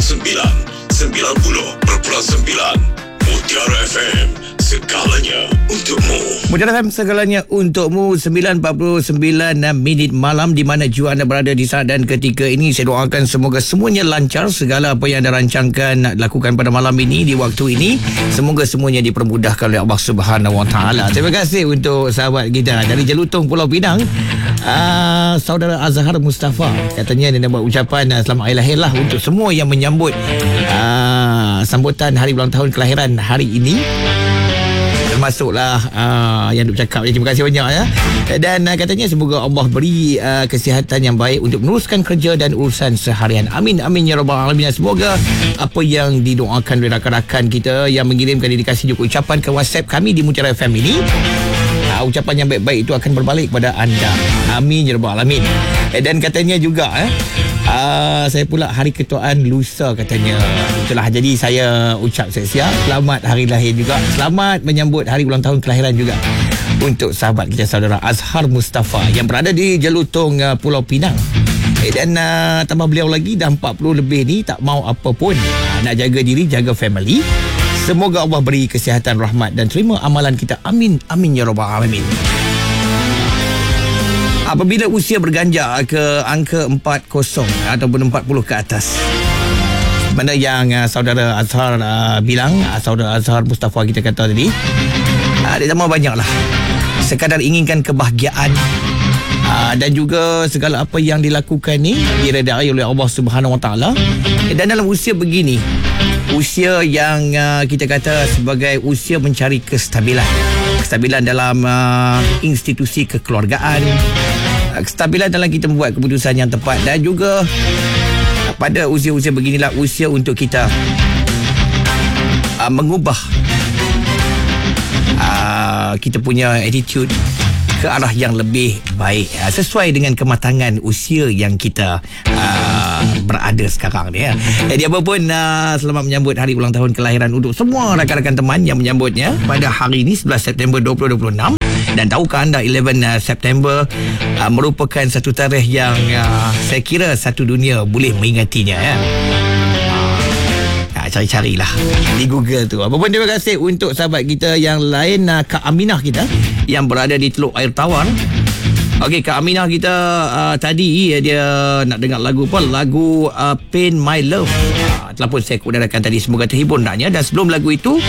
Mutiara FM, segalanya untukmu. Mutiara FM, segalanya untukmu. 9:49 minit malam, di mana jua anda berada di saat dan ketika ini. Saya doakan semoga semuanya lancar. Segala apa yang anda rancangkan nak lakukan pada malam ini, di waktu ini, semoga semuanya dipermudahkan oleh Allah Subhanahu Wa Taala. Terima kasih untuk sahabat kita dari Jelutong, Pulau Pinang, saudara Azhar Mustafa. Katanya dia nak buat ucapan selamat hari lahir lah untuk semua yang menyambut sambutan hari ulang tahun kelahiran hari ini, termasuklah yang duk cakap. Terima kasih banyak ya. Dan katanya semoga Allah beri kesihatan yang baik untuk meneruskan kerja dan urusan seharian. Amin amin ya rabbal alamin. Semoga apa yang didoakan oleh rakan-rakan kita yang mengirimkan dedikasi juga ucapan ke WhatsApp kami di Mutiara FM ini, ucapan yang baik-baik itu akan berbalik kepada anda. Amin ya rabbal alamin. Dan katanya juga saya pula hari ketuaan lusa katanya. Itulah, jadi saya ucap siap-siap selamat hari lahir juga. Selamat menyambut hari ulang tahun kelahiran juga untuk sahabat kita, saudara Azhar Mustafa yang berada di Jelutong, Pulau Pinang. Dan tambah beliau lagi dah 40 lebih ni, tak mau apa pun, nak jaga diri, jaga family. Semoga Allah beri kesihatan, rahmat dan terima amalan kita. Amin amin ya rabbal alamin. Apabila usia berganjak ke angka 40 ataupun 40 ke atas, mana yang saudara Azhar bilang, saudara Azhar Mustafa kita kata tadi, dia sama banyaklah sekadar inginkan kebahagiaan, dan juga segala apa yang dilakukan ni diredai oleh Allah Subhanahu Wa Taala. Dan dalam usia begini, usia yang kita kata sebagai usia mencari kestabilan dalam institusi kekeluargaan, kestabilan dalam kita membuat keputusan yang tepat, dan juga pada usia-usia beginilah usia untuk kita mengubah kita punya attitude ke arah yang lebih baik, sesuai dengan kematangan usia yang kita berada sekarang ni ya. Jadi apa pun, selamat menyambut hari ulang tahun kelahiran untuk semua rakan-rakan teman yang menyambutnya pada hari ini 11 September 2026. Dan tahukah anda 11 September merupakan satu tarikh yang saya kira satu dunia boleh mengingatinya ya. Cari-carilah di Google tu. Apa pun, terima kasih untuk sahabat kita yang lain, Kak Aminah kita yang berada di Teluk Air Tawar. Okey, Kak Aminah kita tadi dia nak dengar lagu apa? Lagu Pain My Love. Telah pun saya kudaratkan tadi, semoga terhibur naknya. Dan sebelum lagu itu,